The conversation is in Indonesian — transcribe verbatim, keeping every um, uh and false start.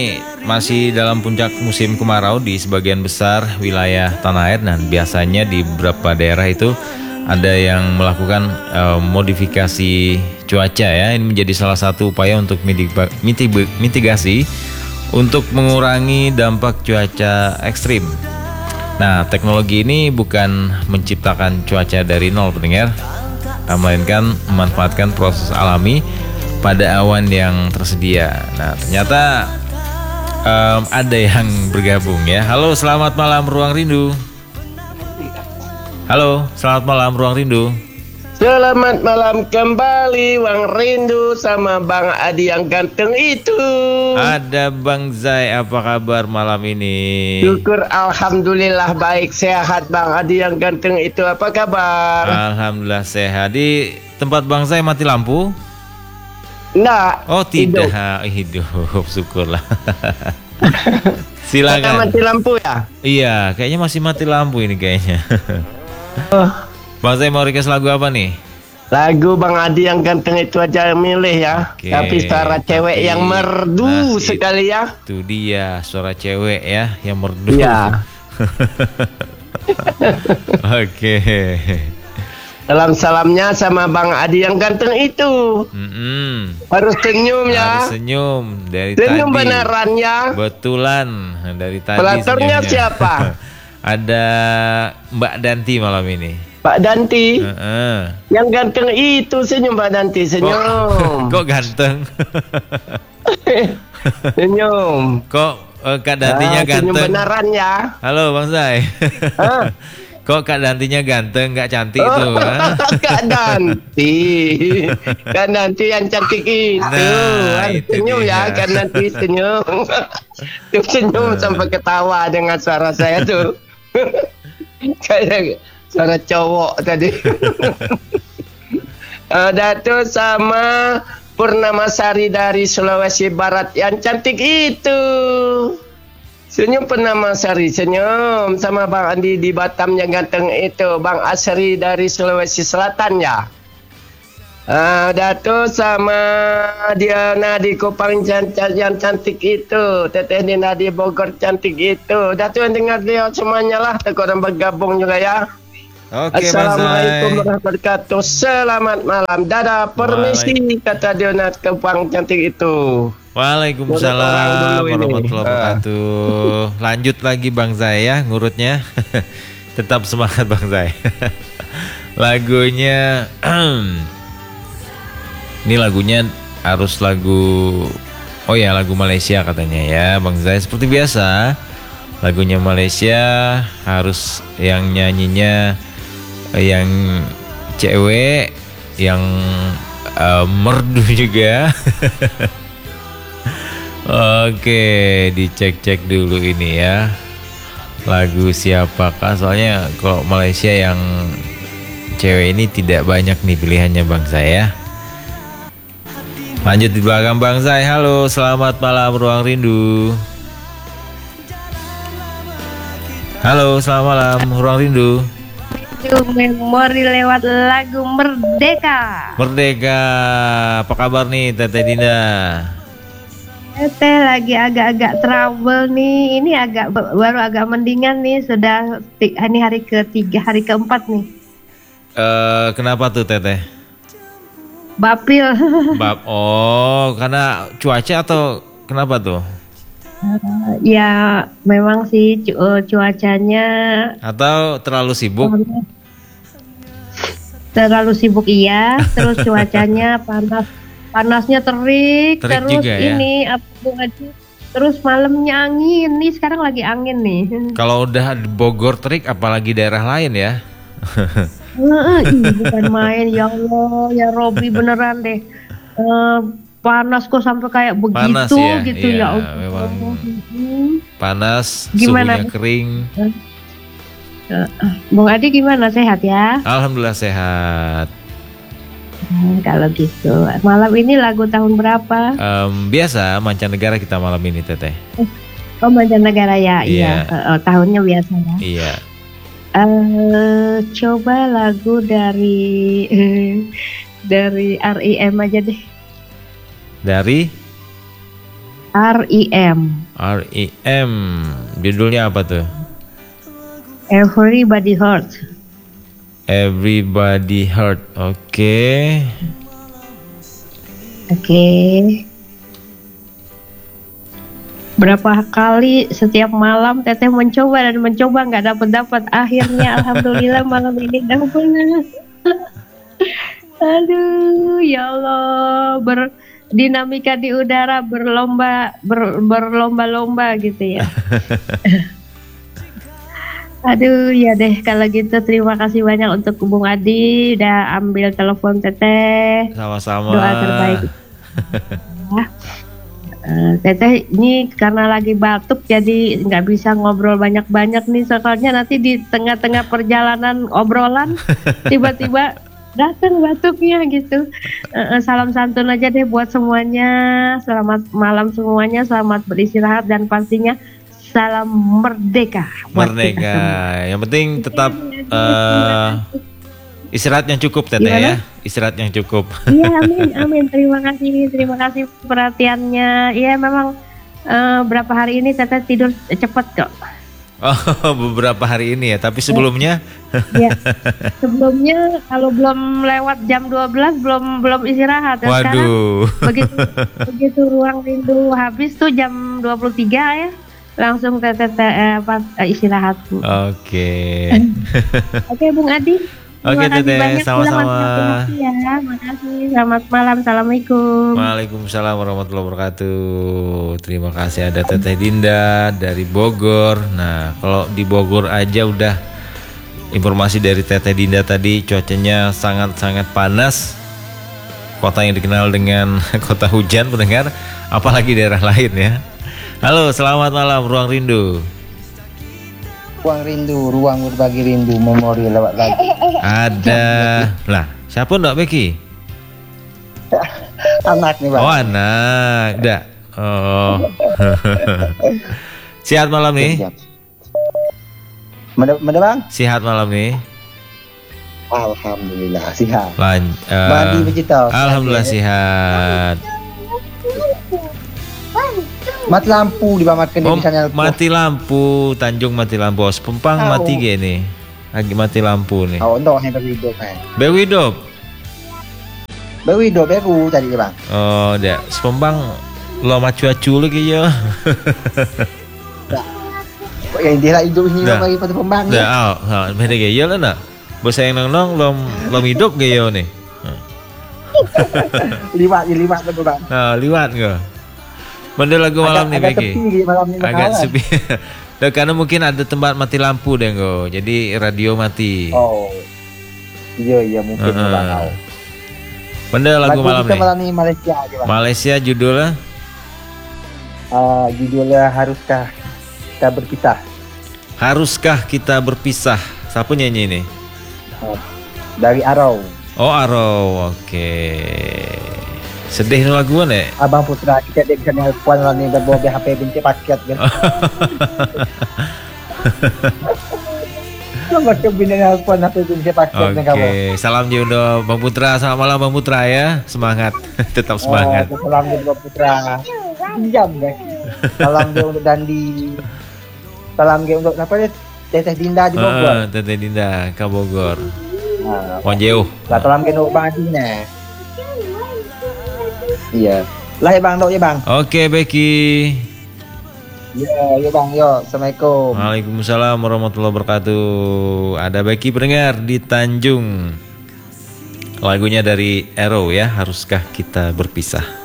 Masih dalam puncak musim kemarau di sebagian besar wilayah tanah air, dan biasanya di beberapa daerah itu ada yang melakukan uh, modifikasi cuaca ya. Ini menjadi salah satu upaya untuk mitigasi untuk mengurangi dampak cuaca ekstrim. Nah, teknologi ini bukan menciptakan cuaca dari nol pendengar, melainkan memanfaatkan proses alami pada awan yang tersedia. Nah, ternyata Um, ada yang bergabung ya. Halo, selamat malam Ruang Rindu. Halo, selamat malam Ruang Rindu. Selamat malam kembali Ruang Rindu sama Bang Adi yang ganteng itu. Ada Bang Zai, apa kabar malam ini? Syukur alhamdulillah baik sehat Bang Adi yang ganteng itu, apa kabar? Alhamdulillah sehat. Di tempat Bang Zai mati lampu? Enggak. Oh tidak, hidup, hidup. Syukurlah. Silakan. Mati lampu ya? Iya, kayaknya masih mati lampu ini kayaknya. Oh. Bang Zai mau request lagu apa nih? Lagu Bang Adi yang ganteng itu aja milih ya. Oke, tapi suara tapi, cewek yang merdu nah, sekali ya. Itu dia suara cewek ya yang merdu. Iya. Oke. Salam-salamnya sama Bang Adi yang ganteng itu. Mm-hmm. Harus senyum ya. Harus senyum dari senyum tadi. Beneran ya. Betulan dari tadi. Pelaturnya siapa? Ada Mbak Danti malam ini. Pak Danti. Uh-uh. Yang ganteng itu senyum Pak Danti, senyum. Kok, kok ganteng? Senyum. Kok uh, Kak Dantinya nah, ganteng? Senyum beneran ya. Halo Bang Zai. Kok Kak Dantinya ganteng, nggak cantik oh, tuh? Kak Danti, Kak Danti yang cantik itu, nah, itu senyum dia. Ya, Kak Danti senyum, tuh senyum nah. Sampai ketawa dengan suara saya tuh, kayak suara cowok tadi. Ada tuh sama Purnamasari dari Sulawesi Barat yang cantik itu. Senyum Purnamasari, senyum sama Bang Andi di Batam yang ganteng itu, Bang Asri dari Sulawesi Selatan ya. Uh, Dato sama Diana di Kupang yang cantik itu, Teteh Dina di Bogor cantik itu. Dato yang dengar dia semuanya lah, orang bergabung juga ya. Oke, Assalamualaikum warahmatullahi wabarakatuh. Selamat malam. Dadah, permisi kata Diana Kupang cantik itu. Waalaikumsalam warahmatullahi wabarakatuh. Lanjut lagi Bang Zai ya ngurutnya. Tetap semangat Bang Zai. Lagunya ini lagunya harus lagu, oh ya lagu Malaysia katanya ya Bang Zai. Seperti biasa lagunya Malaysia harus yang nyanyinya yang cewek yang uh, merdu juga. Oke, dicek-cek dulu ini ya. Lagu siapakah? Soalnya kalau Malaysia yang cewek ini tidak banyak nih pilihannya Bang Zai ya. Lanjut di belakang Bang Zai. Halo, selamat malam Ruang Rindu. Halo, selamat malam Ruang Rindu. Memori lewat lagu Merdeka. Merdeka. Apa kabar nih Teteh Dinda? Teteh lagi agak-agak trouble nih. Ini agak baru agak mendingan nih. Sudah ini hari ketiga, hari keempat nih. Uh, kenapa tuh Teteh? Bapil. Bab. Oh, karena cuaca atau kenapa tuh? Uh, ya memang sih cu cuacanya. Atau terlalu sibuk? Terlalu sibuk iya. Terus cuacanya panas. Panasnya terik, terik terus juga, ini ya? Apa terus malamnya angin nih, sekarang lagi angin nih. Kalau udah Bogor terik, apalagi daerah lain ya? uh, ih, bukan main, ya Allah, ya Robi beneran deh. Uh, panas kok sampai kayak begitu panas ya? Gitu ya. Ya memang panas, gimana? Suhunya kering. Uh, uh, Bung Adi gimana, sehat ya? Alhamdulillah sehat. Hmm, kalau gitu, malam ini lagu tahun berapa? Um, biasa mancanegara kita malam ini Teteh. Oh mancanegara ya, iya. iya. Uh, tahunnya biasa ya. Iya. Uh, coba lagu dari dari R I M aja deh. Dari R I M. R I M. Judulnya apa tuh? Everybody Hurt. Everybody Hurt. Oke. Okay. Oke. Okay. Berapa kali setiap malam Teteh mencoba dan mencoba nggak dapat-dapat. Akhirnya alhamdulillah malam ini dapat. Aduh, ya Allah, berdinamika di udara, berlomba, ber, berlomba-lomba gitu ya. Aduh, ya deh kalau gitu terima kasih banyak untuk Bung Adi udah ambil telepon Teteh. Sama-sama. Doa terbaik. Ya. Uh, Teteh ini karena lagi batuk jadi nggak bisa ngobrol banyak-banyak nih, soalnya nanti di tengah-tengah perjalanan obrolan tiba-tiba datang batuknya gitu. Uh, uh, salam santun aja deh buat semuanya. Selamat malam semuanya, selamat beristirahat dan pastinya salam merdeka. Merdeka. Yang penting tetap uh, istirahat yang cukup Teteh. Gimana? Ya. Istirahat yang cukup. Iya, amin, amin. Terima kasih, terima kasih perhatiannya. Iya, memang uh, berapa hari ini Teteh tidur cepat kok. Oh, beberapa hari ini ya. Tapi sebelumnya? Ya, sebelumnya kalau belum lewat jam dua belas belum belum istirahat. Dan waduh. Sekarang begitu begitu ruang rindu habis tuh jam dua puluh tiga ya. Langsung Teteh eh, istirahat. Oke. Okay. Oke, Bung Adi. Oke Teteh, sama-sama. Ya, makasih. Selamat malam, assalamualaikum. Waalaikumsalam warahmatullahi wabarakatuh. Terima kasih ada Teteh Dinda dari Bogor. Nah, kalau di Bogor aja udah informasi dari Teteh Dinda tadi, cuacanya sangat-sangat panas. Kota yang dikenal dengan kota hujan, pendengar, apalagi daerah lain ya. Halo, selamat malam Ruang Rindu. Ruang rindu, ruang berbagi rindu, memori lewat lagi. Ada, lah siapa Mbak Becky? Anak nih Bang. Oh anak, udah. Oh. Sehat malam nih? Mana, mana Bang? Sehat malam nih? Alhamdulillah sehat. Lan, uh, Mandi begitu. Alhamdulillah sehat. Mati lampu di bawah makan Oh, misalnya. mati lampu, Tanjung mati lampu, Pempang oh. mati gini. Lagi mati lampu nih. Oh, untuk yang berhidup kan. Berhidup. Berhidup baru tadi Bang. Oh, dah. Pempang lo macu-acu lagi ya. Kok yang dia hidup ini bagi pada Pempang ya. Dah, oh, oh, beda gaya lah nak. Bos yang nong lom lom hidup gaya nih. Liwat, liwat betul Bang. Nah, liwat enggak? Benda lagu malam agak, nih Becky. Agak sepi. Dan karena mungkin ada tempat mati lampu deh go. Jadi radio mati. Oh. Iya iya mungkin uh -uh. Bang tahu. Benda lagu, lagu malam nih. Malam ini Malaysia aja Bang. Malaysia judulnya? Uh, judulnya Haruskah Kita Berpisah. Haruskah Kita Berpisah. Siapa nyanyi ini? Uh, dari Arau. Oh Arau, oke. Okay. Sedih nih lagu nih. Abang Putra kita dia bisa nelpon lah nih bawa H P benci paket kan. Lama kebina nelpon H P benci paket nih kamu. Oke, salam juga Bang Putra. Selamat malam Bang Putra ya. Semangat, tetap semangat. Oh, salam juga Bang Putra. Jam deh. Salam juga untuk Dandi. Salam juga untuk apa ya? Teteh Dinda di Bogor. Uh, Teteh Dinda ke Bogor. Nah, Wan jauh. Salam juga untuk Bang Adi nih. Iya. Lah ya Bang, dok ya Bang. Oke, Becky. Ya, ya Bang, yo. Assalamualaikum. Waalaikumsalam warahmatullahi wabarakatuh. Ada Becky pendengar di Tanjung. Lagunya dari Arrow ya, Haruskah Kita Berpisah.